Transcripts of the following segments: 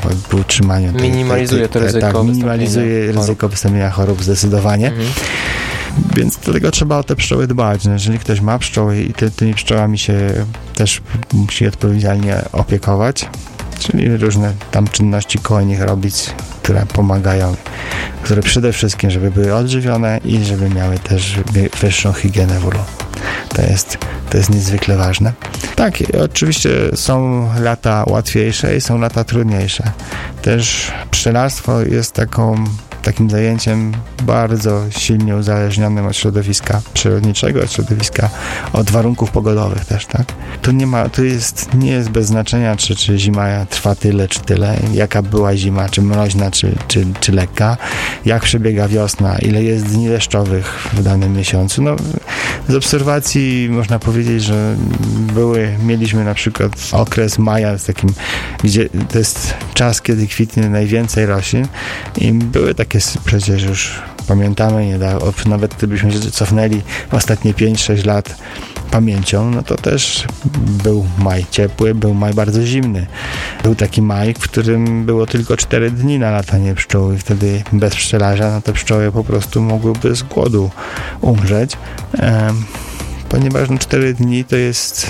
w utrzymaniu. Minimalizuje to ryzyko. Tak, minimalizuje ryzyko wystąpienia chorób zdecydowanie. Więc do tego trzeba o te pszczoły dbać. No, jeżeli ktoś ma pszczoły i tymi pszczołami się też musi odpowiedzialnie opiekować, czyli różne tam czynności koło nich robić, które pomagają, które przede wszystkim, żeby były odżywione i żeby miały też wyższą higienę w ulu. To jest niezwykle ważne. Tak, oczywiście są lata łatwiejsze i są lata trudniejsze. Też pszczelarstwo jest takim zajęciem bardzo silnie uzależnionym od środowiska przyrodniczego, od środowiska, od warunków pogodowych też, tak? Nie jest bez znaczenia, czy zima trwa tyle, czy tyle, jaka była zima, czy mroźna, czy lekka, jak przebiega wiosna, ile jest dni deszczowych w danym miesiącu. No, z obserwacji można powiedzieć, że mieliśmy na przykład okres maja, gdzie to jest czas, kiedy kwitnie najwięcej roślin i były takie przecież już pamiętamy, nawet gdybyśmy się cofnęli ostatnie 5-6 lat pamięcią, no to też był maj ciepły, był maj bardzo zimny. Był taki maj, w którym było tylko 4 dni na latanie pszczół i wtedy bez pszczelarza, no te pszczoły po prostu mogłyby z głodu umrzeć, ponieważ 4 dni to jest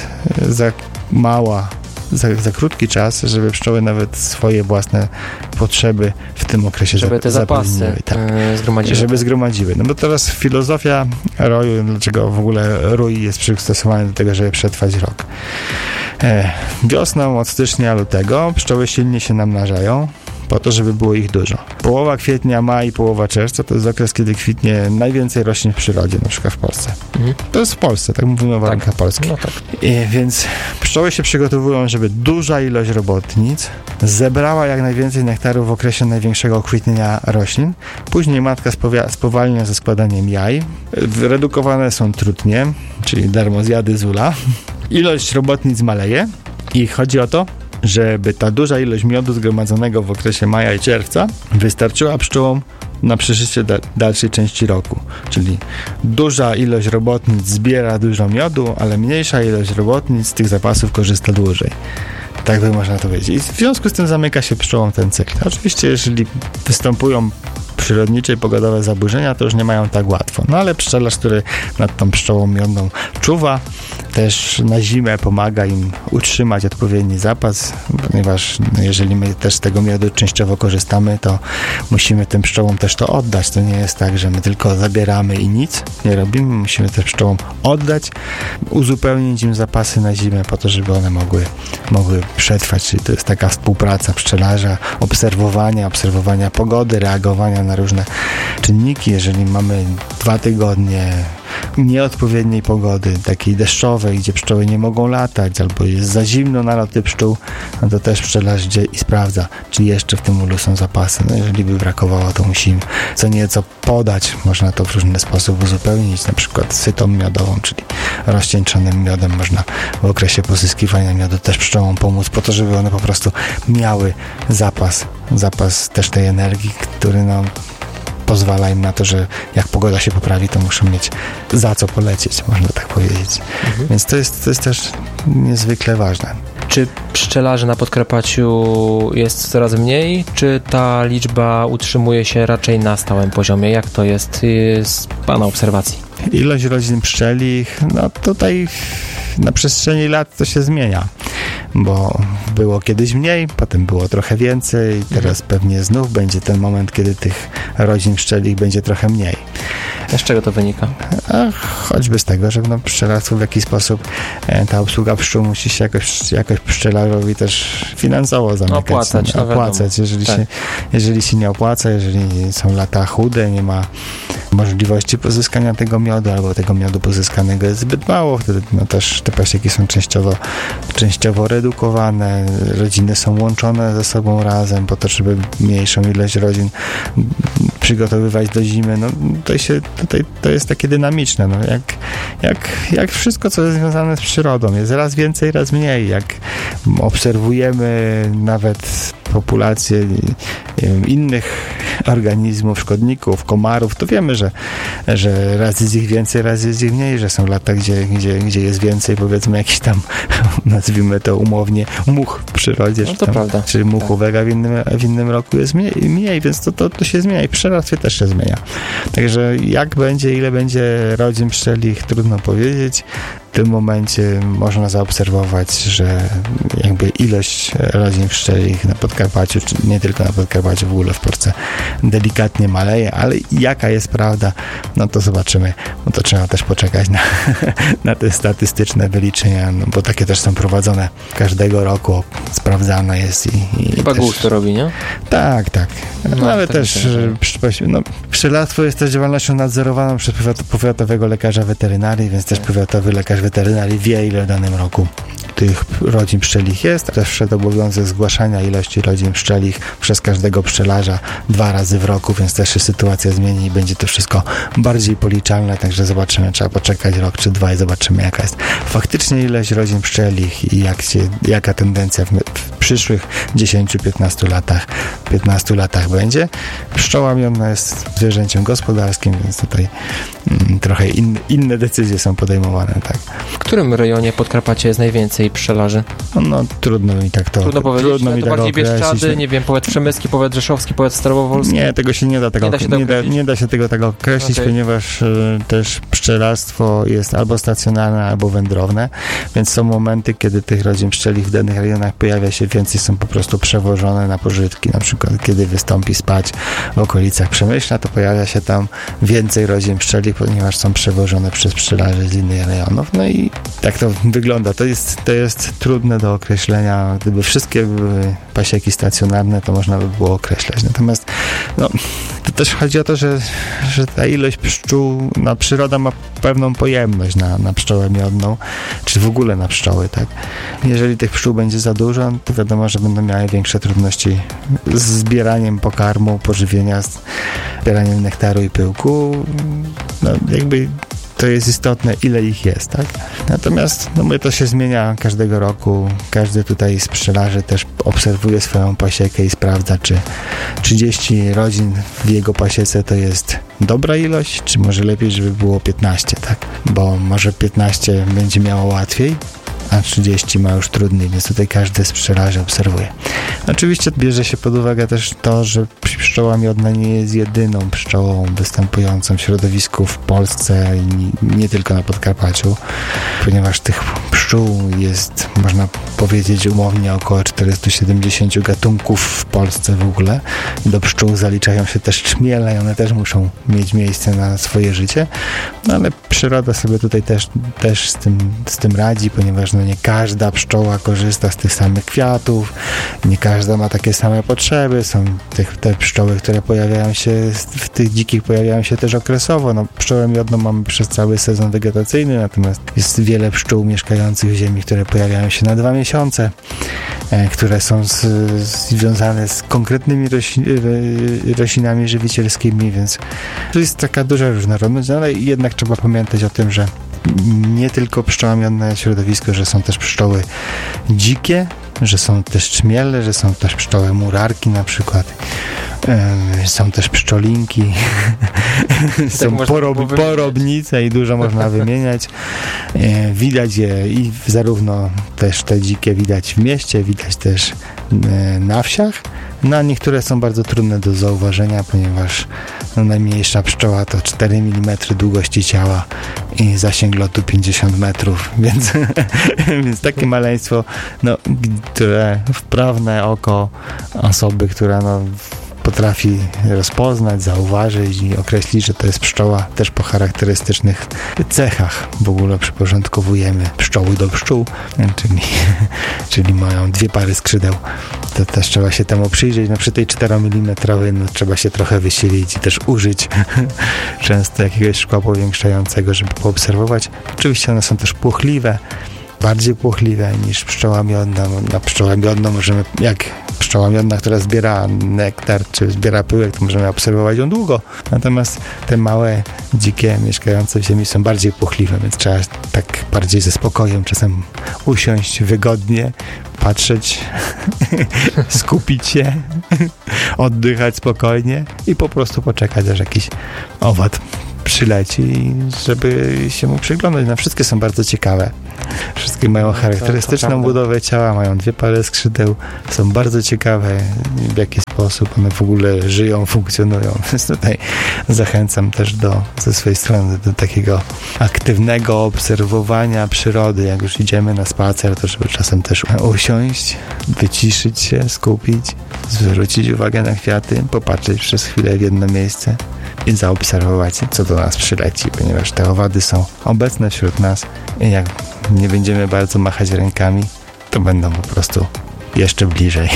za krótki czas, żeby pszczoły nawet swoje własne potrzeby w tym okresie żeby te zapasy zgromadziły. Żeby zgromadziły. No bo teraz filozofia roju, dlaczego w ogóle rój jest przystosowany do tego, żeby przetrwać rok. Wiosną od stycznia, lutego pszczoły silnie się namnażają po to, żeby było ich dużo. Połowa kwietnia, maj i połowa czerwca to jest okres, kiedy kwitnie najwięcej roślin w przyrodzie, na przykład w Polsce. To jest w Polsce, tak mówimy o warunkach polskich. No tak. Więc pszczoły się przygotowują, żeby duża ilość robotnic zebrała jak najwięcej nektaru w okresie największego kwitnienia roślin. Później matka spowalnia ze składaniem jaj. Redukowane są trutnie, czyli darmozjady z ula. Ilość robotnic maleje i chodzi o to, żeby ta duża ilość miodu zgromadzonego w okresie maja i czerwca wystarczyła pszczołom na przeżycie dalszej części roku. Czyli duża ilość robotnic zbiera dużo miodu, ale mniejsza ilość robotnic z tych zapasów korzysta dłużej. Tak by można to powiedzieć. I w związku z tym zamyka się pszczołom ten cykl. Oczywiście, jeżeli występują przyrodnicze i pogodowe zaburzenia, to już nie mają tak łatwo. No ale pszczelarz, który nad tą pszczołą miodną czuwa, też na zimę pomaga im utrzymać odpowiedni zapas, ponieważ jeżeli my też z tego miodu częściowo korzystamy, to musimy tym pszczołom też to oddać. To nie jest tak, że my tylko zabieramy i nic nie robimy. Musimy też pszczołom oddać, uzupełnić im zapasy na zimę po to, żeby one mogły przetrwać. Czyli to jest taka współpraca pszczelarza, obserwowania pogody, reagowania na różne czynniki. Jeżeli mamy 2 tygodnie nieodpowiedniej pogody, takiej deszczowej, gdzie pszczoły nie mogą latać, albo jest za zimno na loty pszczół, no to też pszczelarz idzie i sprawdza, czy jeszcze w tym ulu są zapasy. No jeżeli by brakowało, to musimy co nieco podać. Można to w różny sposób uzupełnić, na przykład sytą miodową, czyli rozcieńczonym miodem. Można w okresie pozyskiwania miodu też pszczołom pomóc, po to, żeby one po prostu miały zapas też tej energii, który pozwala im na to, że jak pogoda się poprawi, to muszą mieć za co polecieć, można tak powiedzieć. Więc to jest też niezwykle ważne. Czy pszczelarzy na Podkarpaciu jest coraz mniej, czy ta liczba utrzymuje się raczej na stałym poziomie? Jak to jest z Pana obserwacji? Ilość rodzin pszczelich, no tutaj na przestrzeni lat to się zmienia, bo było kiedyś mniej, potem było trochę więcej, teraz pewnie znów będzie ten moment, kiedy tych rodzin pszczelich będzie trochę mniej. Z czego to wynika? Choćby z tego, że pszczelarstwo w jakiś sposób ta obsługa pszczół musi się jakoś pszczelarzowi też finansowo zamykać. Opłacać. Jeżeli się nie opłaca, jeżeli są lata chude, nie ma możliwości pozyskania tego miodu, albo tego miodu pozyskanego jest zbyt mało, wtedy też te pasieki są częściowo redukowane, rodziny są łączone ze sobą razem po to, żeby mniejszą ilość rodzin przygotowywać do zimy. No to jest takie dynamiczne. No, jak wszystko, co jest związane z przyrodą. Jest raz więcej, raz mniej. Jak obserwujemy nawet populacje innych organizmów, szkodników, komarów, to wiemy, że raz jest ich więcej, raz jest ich mniej, że są lata, gdzie jest więcej, powiedzmy, jakiś tam, nazwijmy to umownie, much w przyrodzie, no to tam, prawda. Czy muchówek, a w innym roku jest mniej, więc to się zmienia i w pszczelarstwie też się zmienia. Także jak będzie, ile będzie rodzin pszczelich, trudno powiedzieć. W tym momencie można zaobserwować, że jakby ilość rodzin pszczelich na Podkarpaciu, czy nie tylko na Podkarpaciu, w ogóle w Polsce delikatnie maleje, ale jaka jest prawda, no to zobaczymy, bo to trzeba też poczekać na te statystyczne wyliczenia, no bo takie też są prowadzone każdego roku, sprawdzane jest i chyba GUS to robi, nie? Tak. No, ale też pszczelarstwo jest też działalnością nadzorowaną przez powiatowego lekarza weterynarii, więc też powiatowy lekarz weterynarii wie, ile w danym roku tych rodzin pszczelich jest. Też wszedł obowiązek zgłaszania ilości rodzin pszczelich przez każdego pszczelarza 2 razy w roku, więc też się sytuacja zmieni i będzie to wszystko bardziej policzalne, także zobaczymy, trzeba poczekać rok czy 2 i zobaczymy, jaka jest faktycznie ilość rodzin pszczelich i jaka tendencja w przyszłych 10-15 latach będzie. Pszczoła miodna jest zwierzęciem gospodarskim, więc tutaj trochę inne decyzje są podejmowane, tak. W którym rejonie Podkarpacia jest najwięcej pszczelarzy? No trudno mi tak to Trudno powiedzieć, trudno mi to bardziej Bieszczady, nie wiem, powiat przemyski, powiat rzeszowski, powiat starowolski. Nie, tego się nie da nie da się tego tak określić, ponieważ też pszczelarstwo jest albo stacjonarne, albo wędrowne, więc są momenty, kiedy tych rodzin pszczelich w danych rejonach pojawia się więcej, są po prostu przewożone na pożytki, na przykład kiedy wystąpi spać w okolicach Przemyśla, to pojawia się tam więcej rodzin pszczelich, ponieważ są przewożone przez pszczelarzy z innych rejonów, no i tak to wygląda. To jest trudne do określenia. Gdyby wszystkie były pasieki stacjonarne, to można by było określać. Natomiast to też chodzi o to, że ta ilość pszczół, przyroda ma pewną pojemność na pszczołę miodną, czy w ogóle na pszczoły, tak? Jeżeli tych pszczół będzie za dużo, to wiadomo, że będą miały większe trudności z zbieraniem pokarmu, pożywienia, z zbieraniem nektaru i pyłku. Jakby to jest istotne, ile ich jest, tak? Natomiast to się zmienia każdego roku. Każdy tutaj z pszczelarzy też obserwuje swoją pasiekę i sprawdza, czy 30 rodzin w jego pasiece to jest dobra ilość, czy może lepiej, żeby było 15, tak? Bo może 15 będzie miało łatwiej, a 30 ma już trudniej, więc tutaj każdy z pszczelarzy obserwuje. Oczywiście bierze się pod uwagę też to, że pszczoła miodna nie jest jedyną pszczołą występującą w środowisku w Polsce i nie tylko na Podkarpaciu, ponieważ tych pszczół jest, można powiedzieć umownie, około 470 gatunków w Polsce w ogóle. Do pszczół zaliczają się też czmiele i one też muszą mieć miejsce na swoje życie, ale przyroda sobie tutaj też z tym radzi, ponieważ nie każda pszczoła korzysta z tych samych kwiatów, nie każda ma takie same potrzeby, są te pszczoły, które pojawiają się, w tych dzikich pojawiają się też okresowo, pszczołę miodną mamy przez cały sezon wegetacyjny, natomiast jest wiele pszczół mieszkających w ziemi, które pojawiają się na 2 miesiące, które są związane z konkretnymi roślinami żywicielskimi, więc to jest taka duża różnorodność, ale jednak trzeba pamiętać o tym, że nie tylko pszczoła miodna jest środowisko, że są też pszczoły dzikie, że są też czmiele, że są też pszczoły murarki na przykład, są też pszczolinki, są porobnice i dużo można wymieniać. Widać je i zarówno też te dzikie widać w mieście, widać też na wsiach. Niektóre są bardzo trudne do zauważenia, ponieważ najmniejsza pszczoła to 4 mm długości ciała i zasięg lotu 50 metrów, więc takie maleństwo, które wprawne oko osoby, która potrafi rozpoznać, zauważyć i określić, że to jest pszczoła też po charakterystycznych cechach. W ogóle przyporządkowujemy pszczoły do pszczół, czyli mają 2 pary skrzydeł. To też trzeba się temu przyjrzeć. Przy tej 4 mm trzeba się trochę wysilić i też użyć często jakiegoś szkła powiększającego, żeby poobserwować. Oczywiście one są też płochliwe, bardziej płochliwe niż pszczoła miodna. Na pszczołę miodną możemy, jak pszczoła miodna, która zbiera nektar czy zbiera pyłek, to możemy obserwować ją długo. Natomiast te małe, dzikie, mieszkające w ziemi są bardziej płochliwe, więc trzeba tak bardziej ze spokojem czasem usiąść wygodnie, patrzeć, skupić się, oddychać spokojnie i po prostu poczekać, aż jakiś owad przyleci, żeby się mu przyglądać. Wszystkie są bardzo ciekawe. Wszystkie mają charakterystyczną budowę ciała, mają 2 pary skrzydeł, są bardzo ciekawe, w jaki sposób one w ogóle żyją, funkcjonują. Więc tutaj zachęcam też ze swojej strony do takiego aktywnego obserwowania przyrody. Jak już idziemy na spacer, to żeby czasem też usiąść, wyciszyć się, skupić, zwrócić uwagę na kwiaty, popatrzeć przez chwilę w jedno miejsce i zaobserwować, co do nas przyleci, ponieważ te owady są obecne wśród nas i jak nie będziemy bardzo machać rękami, to będą po prostu jeszcze bliżej.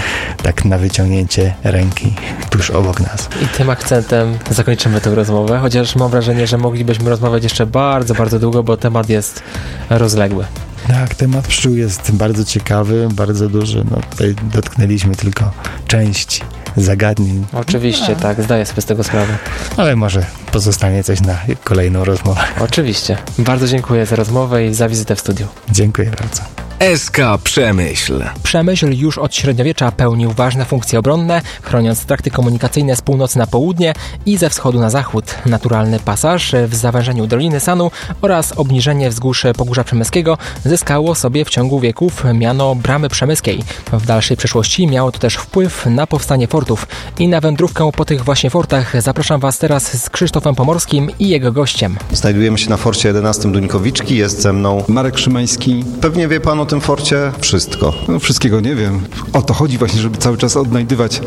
Tak na wyciągnięcie ręki tuż obok nas. I tym akcentem zakończymy tę rozmowę, chociaż mam wrażenie, że moglibyśmy rozmawiać jeszcze bardzo, bardzo długo, bo temat jest rozległy. Tak, temat pszczół jest bardzo ciekawy, bardzo duży. Tutaj dotknęliśmy tylko części zagadnień. Oczywiście, tak, zdaję sobie z tego sprawę. Ale może pozostanie coś na kolejną rozmowę. Oczywiście. Bardzo dziękuję za rozmowę i za wizytę w studiu. Dziękuję bardzo. SK Przemyśl. Przemyśl już od średniowiecza pełnił ważne funkcje obronne, chroniąc trakty komunikacyjne z północy na południe i ze wschodu na zachód. Naturalny pasaż w zawężeniu Doliny Sanu oraz obniżenie wzgórz Pogórza Przemyskiego zyskało sobie w ciągu wieków miano Bramy Przemyskiej. W dalszej przeszłości miało to też wpływ na powstanie fortów. I na wędrówkę po tych właśnie fortach zapraszam Was teraz z Krzysztofem Pomorskim i jego gościem. Znajdujemy się na forcie 11 Duńkowiczki, jest ze mną Marek Szymański. Pewnie wie Pan o tym forcie wszystko. No, wszystkiego nie wiem. O to chodzi właśnie, żeby cały czas odnajdywać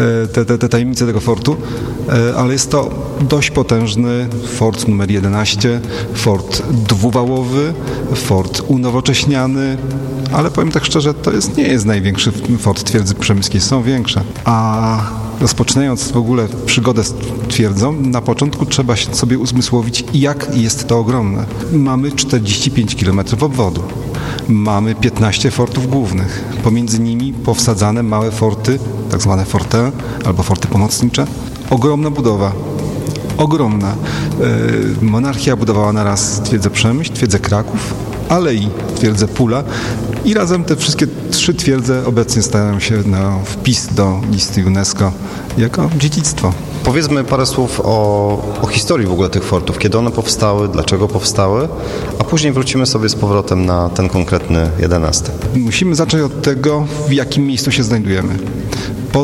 te tajemnice tego fortu, ale jest to dość potężny fort numer 11, fort dwuwałowy, fort unowocześniany, ale powiem tak szczerze, to nie jest największy fort twierdzy przemyskiej, są większe. A rozpoczynając w ogóle przygodę z twierdzą, na początku trzeba sobie uzmysłowić, jak jest to ogromne. Mamy 45 km obwodu. Mamy 15 fortów głównych. Pomiędzy nimi powsadzane małe forty, tak zwane forte albo forty pomocnicze. Ogromna budowa. Ogromna. Monarchia budowała naraz twierdzę Przemyśl, twierdzę Kraków, ale i twierdzę Pula. I razem te wszystkie 3 twierdze obecnie stają się na wpis do listy UNESCO jako dziedzictwo. Powiedzmy parę słów o historii w ogóle tych fortów, kiedy one powstały, dlaczego powstały, a później wrócimy sobie z powrotem na ten konkretny 11. Musimy zacząć od tego, w jakim miejscu się znajdujemy. Po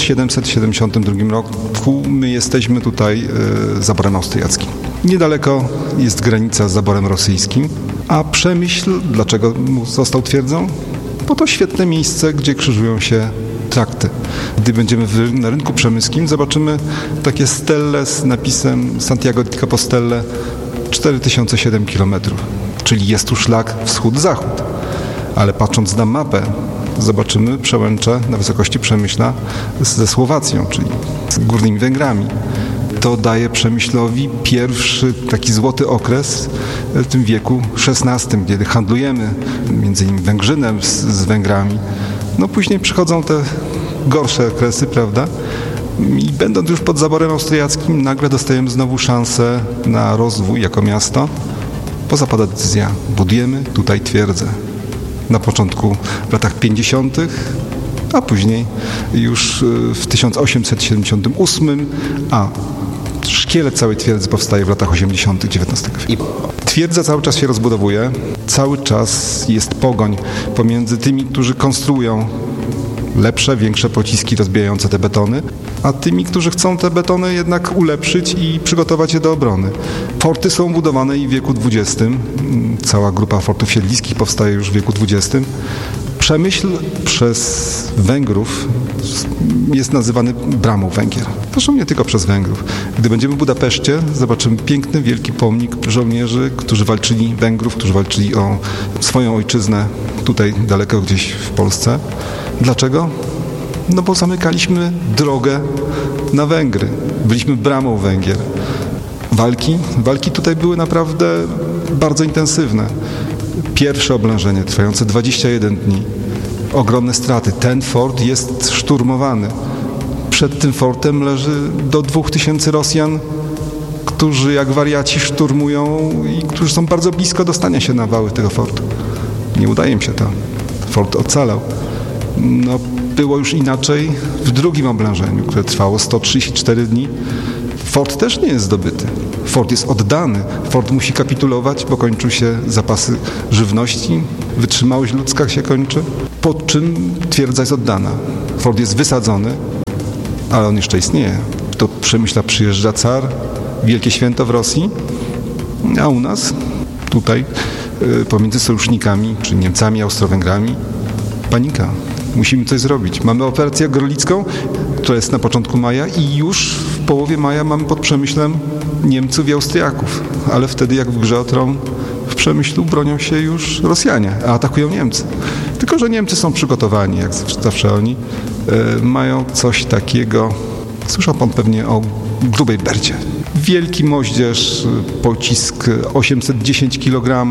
1772 roku my jesteśmy tutaj zaborem austriackim. Niedaleko jest granica z zaborem rosyjskim, a Przemyśl, dlaczego został twierdzą? Bo to świetne miejsce, gdzie krzyżują się trakty. Gdy będziemy na rynku przemyskim, zobaczymy takie stelle z napisem Santiago di Compostelle 4007 km, czyli jest tu szlak wschód-zachód. Ale patrząc na mapę, zobaczymy przełęcze na wysokości Przemyśla ze Słowacją, czyli z Górnymi Węgrami. To daje Przemyślowi pierwszy taki złoty okres w tym wieku XVI, kiedy handlujemy między innymi Węgrzynem z Węgrami. No później przychodzą te gorsze okresy, prawda? I będąc już pod zaborem austriackim, nagle dostajemy znowu szansę na rozwój jako miasto, bo zapada decyzja, budujemy tutaj twierdzę. Na początku w latach 50., a później już w 1878, a szkielet całej twierdzy powstaje w latach 80. XIX wieku. Twierdza cały czas się rozbudowuje, cały czas jest pogoń pomiędzy tymi, którzy konstruują lepsze, większe pociski rozbijające te betony, a tymi, którzy chcą te betony jednak ulepszyć i przygotować je do obrony. Forty są budowane i w wieku XX. Cała grupa fortów siedliskich powstaje już w wieku XX. Przemyśl przez Węgrów jest nazywany bramą Węgier. Zresztą nie tylko przez Węgrów. Gdy będziemy w Budapeszcie, zobaczymy piękny, wielki pomnik żołnierzy, którzy walczyli, Węgrów, którzy walczyli o swoją ojczyznę tutaj daleko gdzieś w Polsce. Dlaczego? No bo zamykaliśmy drogę na Węgry. Byliśmy bramą Węgier. Walki tutaj były naprawdę bardzo intensywne. Pierwsze oblężenie trwające 21 dni. Ogromne straty. Ten fort jest szturmowany. Przed tym fortem leży do 2000 Rosjan, którzy jak wariaci szturmują i którzy są bardzo blisko dostania się na wały tego fortu. Nie udaje im się to. Fort ocalał. No, było już inaczej w drugim oblężeniu, które trwało 134 dni. Fort też nie jest zdobyty. Fort jest oddany. Fort musi kapitulować, bo kończą się zapasy żywności, wytrzymałość ludzka się kończy, po czym twierdza jest oddana. Fort jest wysadzony, ale on jeszcze istnieje. Do Przemyśla przyjeżdża car, wielkie święto w Rosji, a u nas, tutaj, pomiędzy sojusznikami, czy Niemcami, Austro-Węgrami, panika. Musimy coś zrobić. Mamy operację Gorlicką, która jest na początku maja i już w połowie maja mamy pod Przemyślem Niemców i Austriaków. Ale wtedy, jak w grze o tron, w Przemyślu bronią się już Rosjanie, a atakują Niemcy. Tylko że Niemcy są przygotowani, jak zawsze oni. Mają coś takiego, słyszał pan pewnie o grubej bercie. Wielki moździerz, pocisk 810 kg,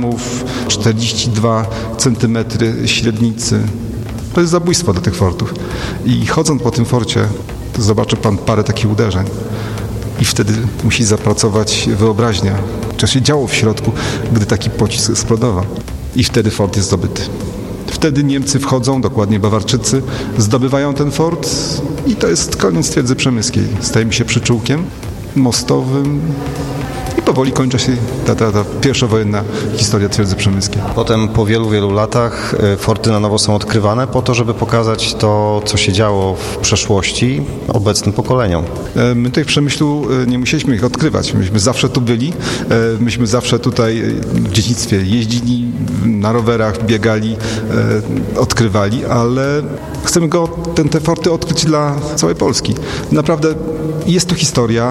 42 cm średnicy. To jest zabójstwo do tych fortów. I chodząc po tym forcie, zobaczy pan parę takich uderzeń. I wtedy musi zapracować wyobraźnia, co się działo w środku, gdy taki pocisk eksplodował. I wtedy fort jest zdobyty. Wtedy Niemcy wchodzą, dokładnie Bawarczycy, zdobywają ten fort i to jest koniec twierdzy przemyskiej. Stajemy się przyczółkiem mostowym i powoli kończy się ta pierwszowojenna historia twierdzy przemyskiej. Potem po wielu, wielu latach forty na nowo są odkrywane po to, żeby pokazać to, co się działo w przeszłości obecnym pokoleniom. My tutaj w Przemyślu nie musieliśmy ich odkrywać. Myśmy zawsze tu byli. Myśmy zawsze tutaj w dzieciństwie jeździli na rowerach, biegali, odkrywali, ale chcemy te forty odkryć dla całej Polski. Naprawdę jest tu historia.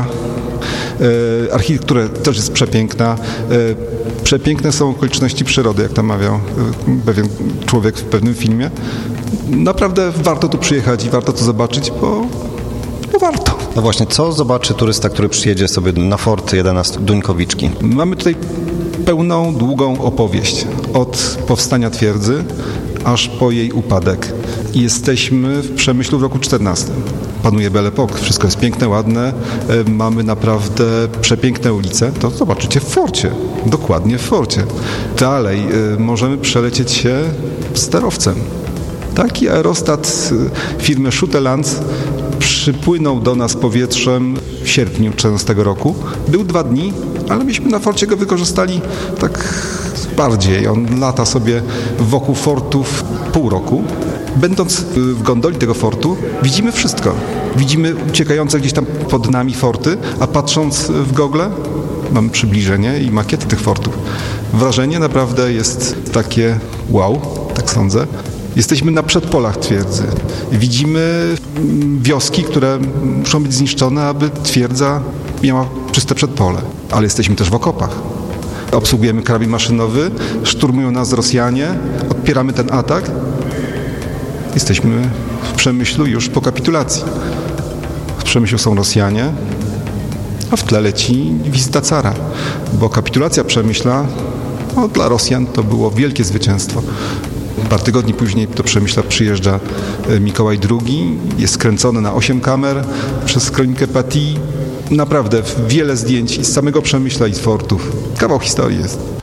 Architektura też jest przepiękna. Przepiękne są okoliczności przyrody, jak to mawiał pewien człowiek w pewnym filmie. Naprawdę warto tu przyjechać i warto to zobaczyć, bo warto. No właśnie, co zobaczy turysta, który przyjedzie sobie na Fort 11 Duńkowiczki? Mamy tutaj pełną, długą opowieść od powstania twierdzy aż po jej upadek. I jesteśmy w Przemyślu w roku 14. Panuje Belle Époque, wszystko jest piękne, ładne, mamy naprawdę przepiękne ulice. To zobaczycie w forcie, dokładnie w forcie. Dalej możemy przelecieć się sterowcem. Taki aerostat firmy Schutelands przypłynął do nas powietrzem w sierpniu 14 roku. Był 2 dni, ale myśmy na forcie go wykorzystali tak bardziej. On lata sobie wokół fortów pół roku. Będąc w gondoli tego fortu, widzimy wszystko. Widzimy uciekające gdzieś tam pod nami forty, a patrząc w gogle, mamy przybliżenie i makiety tych fortów. Wrażenie naprawdę jest takie wow, tak sądzę. Jesteśmy na przedpolach twierdzy. Widzimy wioski, które muszą być zniszczone, aby twierdza miała czyste przedpole. Ale jesteśmy też w okopach. Obsługujemy karabin maszynowy, szturmują nas Rosjanie, odpieramy ten atak. Jesteśmy w Przemyślu już po kapitulacji. W Przemyślu są Rosjanie, a w tle leci wizyta cara, bo kapitulacja Przemyśla dla Rosjan to było wielkie zwycięstwo. Parę tygodni później do Przemyśla przyjeżdża Mikołaj II, jest skręcony na 8 kamer przez kronikę Paty. Naprawdę wiele zdjęć i z samego Przemyśla i z fortów. Kawał historii jest.